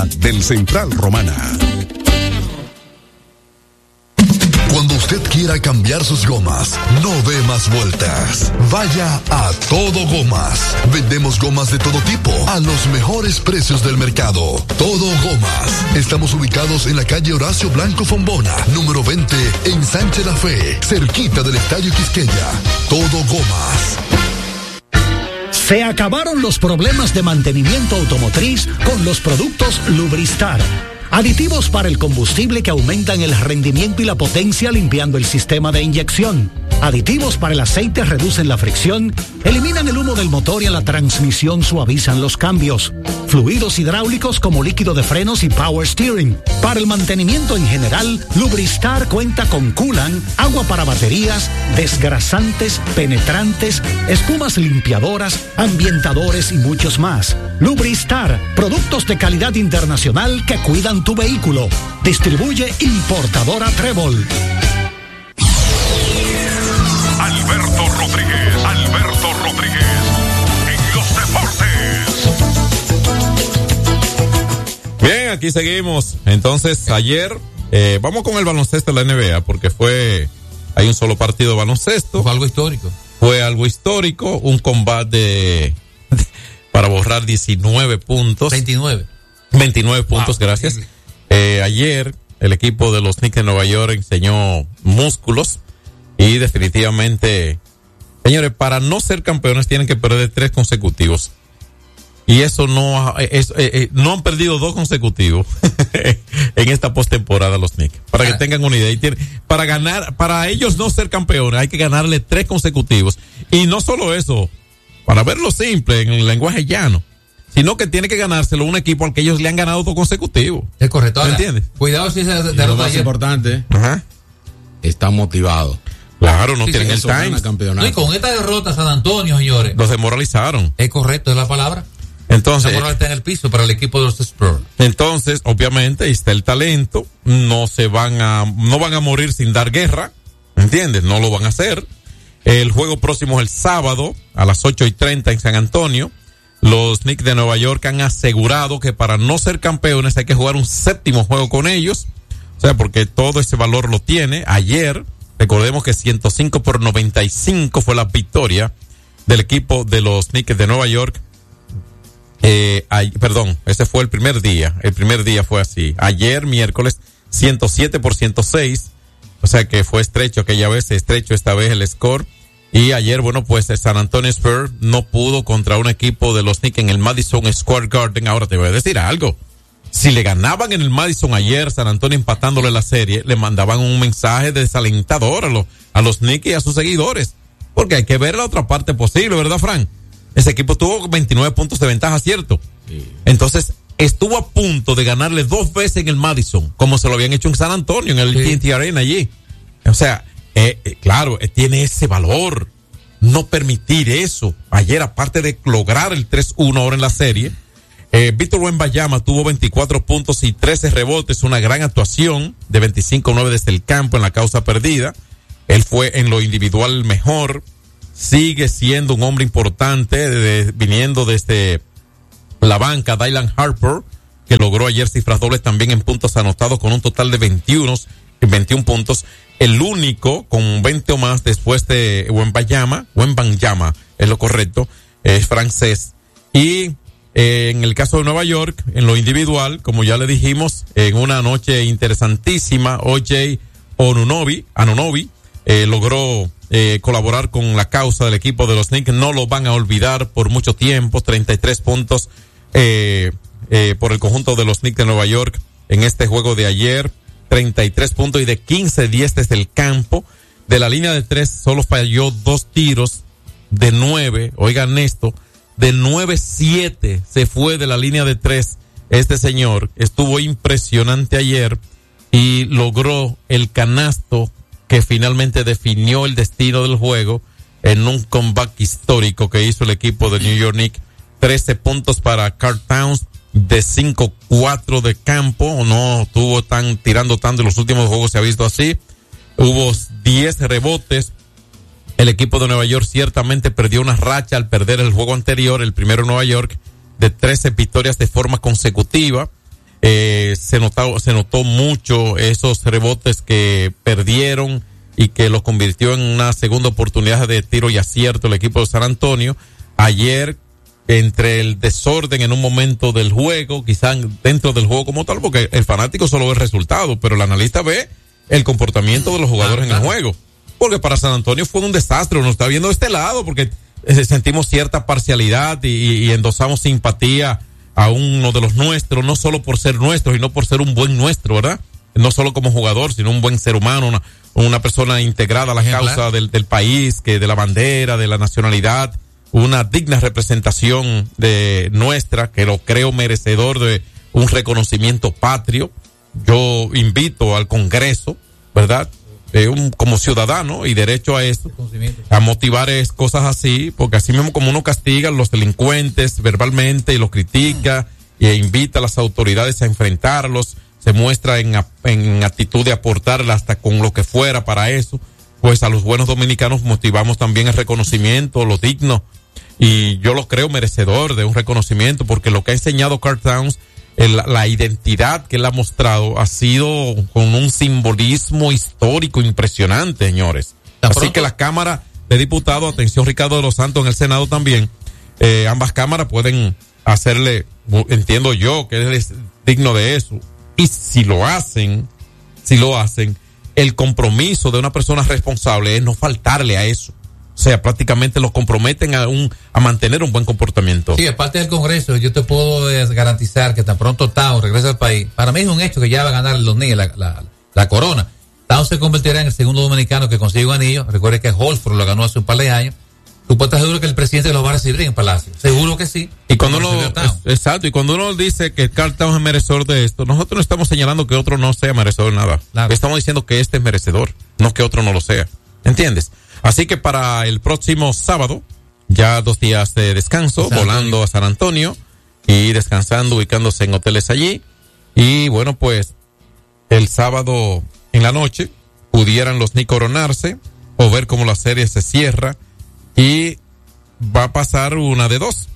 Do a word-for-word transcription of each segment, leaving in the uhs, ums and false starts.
proximidad del Central Romana. Cuando usted quiera cambiar sus gomas, no dé más vueltas. Vaya a Todo Gomas. Vendemos gomas de todo tipo a los mejores precios del mercado. Todo Gomas. Estamos ubicados en la calle Horacio Blanco Fombona, número veinte, en Sánchez La Fe, cerquita del Estadio Quisqueya. Todo Gomas. Se acabaron los problemas de mantenimiento automotriz con los productos Lubristar. Aditivos para el combustible que aumentan el rendimiento y la potencia limpiando el sistema de inyección. Aditivos para el aceite reducen la fricción, eliminan el humo del motor y en la transmisión suavizan los cambios. Fluidos hidráulicos como líquido de frenos y power steering. Para el mantenimiento en general, Lubristar cuenta con coolant, agua para baterías, desgrasantes, penetrantes, espumas limpiadoras, ambientadores y muchos más. Lubristar, productos de calidad internacional que cuidan tu vehículo. Distribuye importadora Trébol. Alberto Rodríguez, Alberto Rodríguez, en los deportes. Bien, aquí seguimos. Entonces, ayer, eh, vamos con el baloncesto de la N B A, porque fue, hay un solo partido de baloncesto. Fue algo histórico. Fue algo histórico, un combate de, de, para borrar diecinueve puntos. veintinueve. veintinueve puntos, wow, gracias. Eh, ayer, el equipo de los Knicks de Nueva York enseñó músculos. Y definitivamente, señores, para no ser campeones tienen que perder tres consecutivos. Y eso no, es, eh, eh, no han perdido dos consecutivos en esta postemporada los Knicks. Para que tengan una idea. Y tiene, para ganar, para ellos no ser campeones hay que ganarle tres consecutivos. Y no solo eso, para verlo simple en el lenguaje llano, sino que tiene que ganárselo un equipo al que ellos le han ganado dos consecutivos. Es correcto. Ahora, ¿entiendes? Cuidado si se derrota. Lo más importante, ajá, está motivado. Claro, no sí, tienen sí, el time. No, y con esta derrota San Antonio, señores, los desmoralizaron. Es correcto, es la palabra. Entonces, la moral está en el piso para el equipo de los Spurs. Entonces, obviamente, ahí está el talento. No se van a, no van a morir sin dar guerra. ¿Entiendes? No lo van a hacer. El juego próximo es el sábado a las ocho y treinta en San Antonio. Los Knicks de Nueva York han asegurado que para no ser campeones hay que jugar un séptimo juego con ellos. O sea, porque todo ese valor lo tiene. Ayer, recordemos que ciento cinco por noventa y cinco fue la victoria del equipo de los Knicks de Nueva York. Eh, ay, perdón, ese fue el primer día. El primer día fue así. Ayer, miércoles, ciento siete por ciento seis. O sea que fue estrecho aquella vez, estrecho esta vez el score. Y ayer, bueno, pues el San Antonio Spurs no pudo contra un equipo de los Knicks en el Madison Square Garden. Ahora te voy a decir algo. Si le ganaban en el Madison ayer, San Antonio empatándole la serie, le mandaban un mensaje desalentador a los, a los Knicks y a sus seguidores. Porque hay que ver la otra parte posible, ¿verdad, Frank? Ese equipo tuvo veintinueve puntos de ventaja, ¿cierto? Sí. Entonces, estuvo a punto de ganarle dos veces en el Madison, como se lo habían hecho en San Antonio, en el sí. T N T Arena allí. O sea, eh, eh, claro, eh, tiene ese valor. No permitir eso. Ayer, aparte de lograr el tres uno ahora en la serie, eh, Víctor Wembanyama tuvo veinticuatro puntos y trece rebotes, una gran actuación de veinticinco nueve desde el campo en la causa perdida. Él fue en lo individual mejor. Sigue siendo un hombre importante, de, de, viniendo desde la banca, Dylan Harper, que logró ayer cifras dobles también en puntos anotados con un total de veintiuno, veintiún puntos. El único con veinte o más después de Wembanyama, Wembanyama es lo correcto, es francés. Y eh, en el caso de Nueva York, en lo individual, como ya le dijimos, en una noche interesantísima, O J Anunoby, Anunoby eh, logró Eh, colaborar con la causa del equipo de los Knicks. No lo van a olvidar por mucho tiempo. treinta y tres puntos eh, eh, por el conjunto de los Knicks de Nueva York en este juego de ayer. treinta y tres puntos y de quince diez desde el campo. De la línea de tres solo falló dos tiros de nueve. Oigan esto, de nueve siete se fue de la línea de tres. Este señor estuvo impresionante ayer y logró el canasto que finalmente definió el destino del juego en un comeback histórico que hizo el equipo de New York Knicks. trece puntos para Karl Towns de cinco cuatro de campo. No tuvo tan, tirando tanto en los últimos juegos, se ha visto así. Hubo diez rebotes. El equipo de Nueva York ciertamente perdió una racha al perder el juego anterior, el primero en Nueva York, de trece victorias de forma consecutiva. eh, se notó, se notó mucho esos rebotes que perdieron y que los convirtió en una segunda oportunidad de tiro y acierto el equipo de San Antonio. Ayer, entre el desorden en un momento del juego, quizás dentro del juego como tal, porque el fanático solo ve el resultado, pero el analista ve el comportamiento de los jugadores en el juego. Porque para San Antonio fue un desastre, uno está viendo de este lado, porque eh, sentimos cierta parcialidad y, y, y endosamos simpatía a uno de los nuestros, no solo por ser nuestro, sino por ser un buen nuestro, ¿verdad? No solo como jugador, sino un buen ser humano, una, una persona integrada a la Ejemplar. causa del, del país, que de la bandera, de la nacionalidad, una digna representación de nuestra, que lo creo merecedor de un reconocimiento patrio. Yo invito al Congreso, ¿verdad? Eh, un, como ciudadano y derecho a esto, a motivar es, cosas así, porque así mismo como uno castiga a los delincuentes verbalmente y los critica e invita a las autoridades a enfrentarlos, se muestra en, en actitud de aportarle hasta con lo que fuera para eso, pues a los buenos dominicanos motivamos también el reconocimiento, lo digno, y yo lo creo merecedor de un reconocimiento, porque lo que ha enseñado Karl Towns, el, la identidad que él ha mostrado ha sido con un simbolismo histórico impresionante, señores. Así pronto? Que la Cámara de Diputados, atención Ricardo de los Santos en el Senado también, eh, ambas cámaras pueden hacerle, entiendo yo que él es digno de eso, y si lo hacen, si lo hacen, el compromiso de una persona responsable es no faltarle a eso. O sea, prácticamente los comprometen a un a mantener un buen comportamiento. Sí, aparte del Congreso, yo te puedo eh, garantizar que tan pronto Towns regrese al país. Para mí es un hecho que ya va a ganar los Knicks la, la, la corona. Towns se convertirá en el segundo dominicano que consigue un anillo. Recuerde que Holford lo ganó hace un par de años. ¿Tú puedes estar seguro que el presidente lo va a recibir en el Palacio? Seguro que sí. Y cuando uno, exacto, y cuando uno dice que Karl Towns es merecedor de esto, nosotros no estamos señalando que otro no sea merecedor de nada. Claro. Estamos diciendo que este es merecedor, no que otro no lo sea. ¿Entiendes? Así que para el próximo sábado, ya dos días de descanso, volando a San Antonio y descansando, ubicándose en hoteles allí. Y bueno, pues el sábado en la noche pudieran los Knicks coronarse o ver cómo la serie se cierra, y va a pasar una de dos.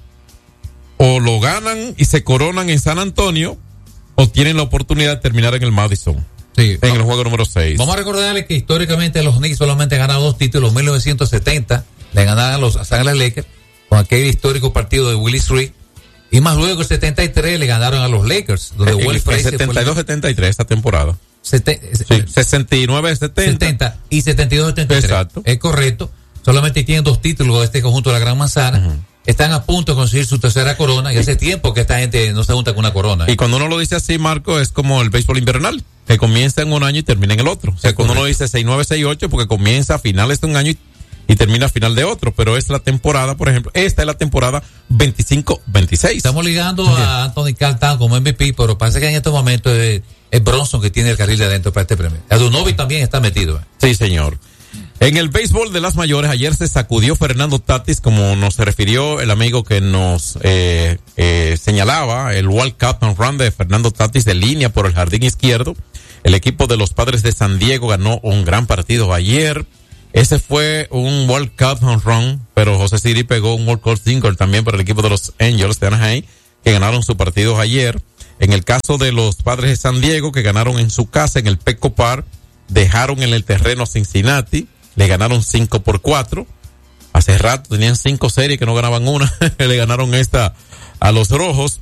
O lo ganan y se coronan en San Antonio, o tienen la oportunidad de terminar en el Madison. Sí, en el juego número seis. Vamos a recordarles que históricamente los Knicks solamente han ganado dos títulos. En mil novecientos setenta le ganaron a los Los Angeles Lakers con aquel histórico partido de Willis Reed, y más luego el setenta y tres le ganaron a los Lakers, donde el, Walt Frazier setenta y dos setenta y tres esa temporada. Sete, sí, sesenta y nueve setenta. setenta y setenta y dos setenta y tres. Exacto. Es correcto. Solamente tienen dos títulos de este conjunto de la Gran Manzana. Uh-huh. Están a punto de conseguir su tercera corona, y hace tiempo que esta gente no se junta con una corona. ¿eh? Y cuando uno lo dice así, Marco, es como el béisbol invernal, que comienza en un año y termina en el otro. O sea, es cuando correcto. Uno dice seis nueve, seis ocho, porque comienza a finales de un año y, y termina a final de otro. Pero es la temporada, por ejemplo, esta es la temporada veinticinco veintiséis. Estamos ligando sí. a Anthony Karl Towns como M V P, pero parece que en estos momentos es, es Bronson que tiene el carril de adentro para este premio. Adunovic también está metido. ¿eh? Sí, señor. En el béisbol de las mayores, ayer se sacudió Fernando Tatis, como nos refirió el amigo que nos eh, eh, señalaba, el World Cup home run de Fernando Tatis de línea por el jardín izquierdo. El equipo de los Padres de San Diego ganó un gran partido ayer. Ese fue un World Cup home run, pero José Siri pegó un World Cup single también para el equipo de los Angels de Anaheim, que ganaron su partido ayer. En el caso de los Padres de San Diego, que ganaron en su casa en el Petco Park, dejaron en el terreno a Cincinnati. Le ganaron cinco por cuatro. Hace rato tenían cinco series que no ganaban una. Le ganaron esta a los Rojos.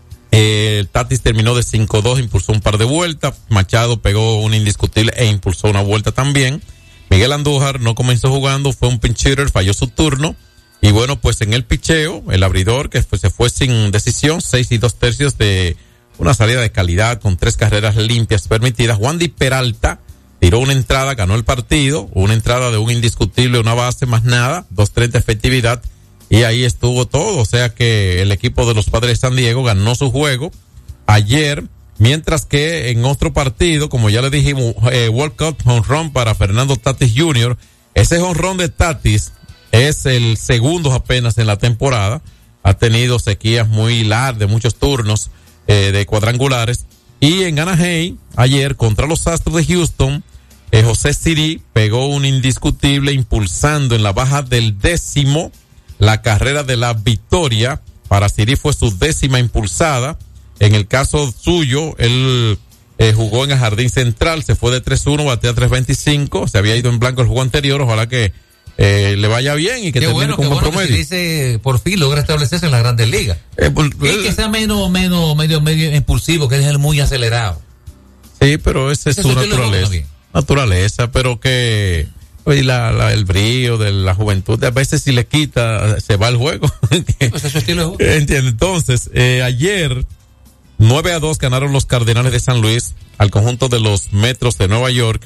Eh, el Tatis terminó de cinco dos, impulsó un par de vueltas. Machado pegó una indiscutible e impulsó una vuelta también. Miguel Andújar no comenzó jugando, fue un pinch hitter, falló su turno. Y bueno, pues en el picheo, el abridor que fue, se fue sin decisión, seis y dos tercios de una salida de calidad con tres carreras limpias permitidas. Wandy Peralta tiró una entrada, ganó el partido, una entrada de un indiscutible, una base, más nada, dos treinta efectividad, y ahí estuvo todo. O sea que el equipo de los Padres de San Diego ganó su juego ayer, mientras que en otro partido, como ya le dijimos, eh, World Cup home run para Fernando Tatis junior Ese home run de Tatis es el segundo apenas en la temporada. Ha tenido sequías muy largas, de muchos turnos eh, de cuadrangulares. Y en Anaheim, ayer, contra los Astros de Houston, Eh, José Siri pegó un indiscutible, impulsando en la baja del décimo la carrera de la victoria. Para Siri fue su décima impulsada. En el caso suyo, él eh, jugó en el Jardín Central, se fue de tres uno, batea tres veinticinco, se había ido en blanco el juego anterior, ojalá que eh, le vaya bien y que qué termine bueno, con qué un buen bueno que promedio. se dice, por fin logra establecerse en las Grandes Ligas. Eh, por- Y que sea menos, menos, medio, medio impulsivo, que es el muy acelerado. Sí, pero esa es Eso su sí lo naturaleza. veo también. Naturaleza, pero que oye, la, la, el brillo de la juventud, a veces si le quita, se va el juego. Pues es su estilo de juego. Entiende. Entonces, eh, ayer, nueve a dos ganaron los Cardenales de San Luis al conjunto de los Metros de Nueva York.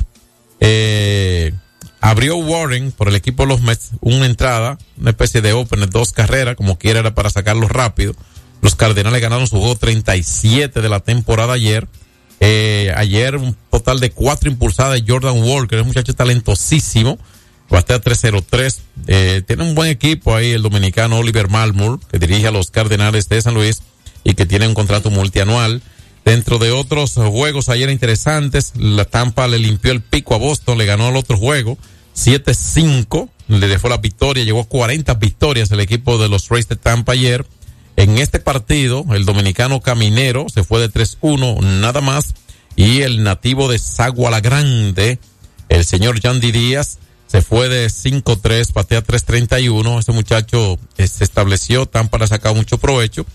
Eh, abrió Warren por el equipo de los Mets una entrada, una especie de opener, dos carreras, como quiera era para sacarlo rápido. Los Cardenales ganaron su juego treinta y siete de la temporada ayer. Eh, ayer un total de cuatro impulsadas de Jordan Walker, es un muchacho talentosísimo, batea tres cero tres, eh, tiene un buen equipo ahí el dominicano Oliver Marmol, que dirige a los Cardenales de San Luis y que tiene un contrato multianual. Dentro de otros juegos ayer interesantes, la Tampa le limpió el pico a Boston, le ganó el otro juego, siete cinco, le dejó la victoria, llegó a cuarenta victorias el equipo de los Rays de Tampa ayer. En este partido, el dominicano Caminero se fue de tres uno, nada más, y el nativo de Sagua la Grande, el señor Yandy Díaz, se fue de cinco tres, batea tres treinta y uno. Ese muchacho eh, se estableció, Tampa le ha sacado mucho provecho.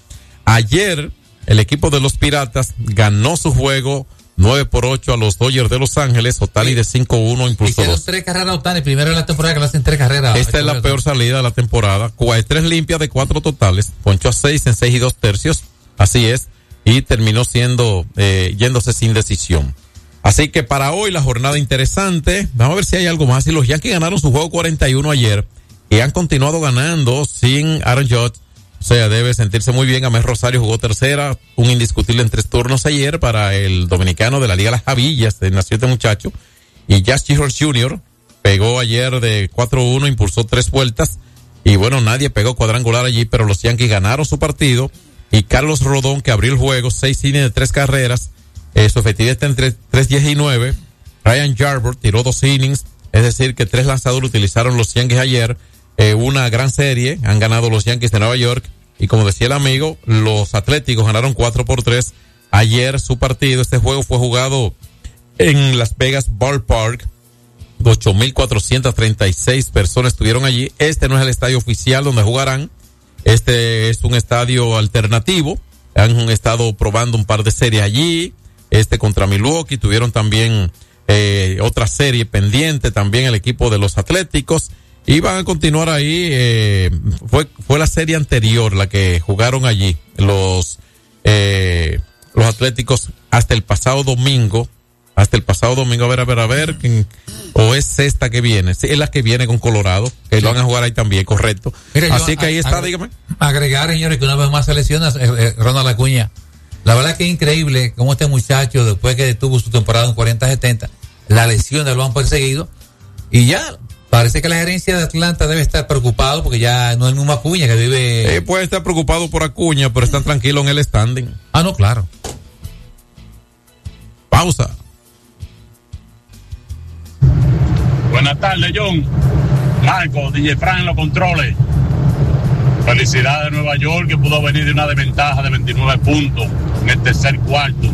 Ayer, el equipo de los Piratas ganó su juego nueve por ocho a los Dodgers de Los Ángeles, Otani de cinco uno, impulsó Hicieron dos. tres carreras a Otani, primero en la temporada que le hacen tres carreras. Esta es la peor salida de la temporada. Cua- Tres limpias de cuatro totales. Ponchó a seis en seis y dos tercios. Así es. Y terminó siendo, eh, yéndose sin decisión. Así que para hoy la jornada interesante. Vamos a ver si hay algo más. Y los Yankees ganaron su juego cuarenta y uno ayer. Y han continuado ganando sin Aaron Judge. O sea, debe sentirse muy bien. Amés Rosario jugó tercera. Un indiscutible en tres turnos ayer para el dominicano de la Liga Las Javillas. De nació este muchacho. Y Jazz Chihors junior pegó ayer de cuatro uno, impulsó tres vueltas. Y bueno, nadie pegó cuadrangular allí, pero los Yankees ganaron su partido. Y Carlos Rodón, que abrió el juego, seis innings de tres carreras. Eh, su efectividad está entre tres diecinueve. Ryan Yarbrough tiró dos innings. Es decir, que tres lanzadores utilizaron los Yankees ayer. Eh, una gran serie. Han ganado los Yankees de Nueva York. Y como decía el amigo, los Atléticos ganaron cuatro por tres. Ayer su partido, este juego fue jugado en Las Vegas Ballpark. ocho mil cuatrocientas treinta y seis personas estuvieron allí. Este no es el estadio oficial donde jugarán. Este es un estadio alternativo. Han estado probando un par de series allí. Este contra Milwaukee. Tuvieron también eh, otra serie pendiente. También el equipo de los Atléticos. Y van a continuar ahí. Eh, fue, fue la serie anterior la que jugaron allí. Los, eh, los Atléticos hasta el pasado domingo. Hasta el pasado domingo, a ver, a ver, a ver, o es esta que viene, sí, es la que viene con Colorado, que sí. Lo van a jugar ahí también, correcto. Mira, así yo, que ahí a, está, a, dígame. Agregar, señores, que una vez más se lesiona eh, eh, Ronald Acuña. La verdad que es increíble cómo este muchacho, después que tuvo su temporada en cuarenta setenta, las lesiones lo han perseguido, y ya, parece que la gerencia de Atlanta debe estar preocupado, porque ya no es el mismo Acuña que vive... Eh, puede estar preocupado por Acuña, pero están tranquilos en el standing. Ah, no, claro. Pausa. Buenas tardes, John. Marco, D J Fran en los controles. Felicidades de Nueva York, que pudo venir de una desventaja de veintinueve puntos en el tercer cuarto.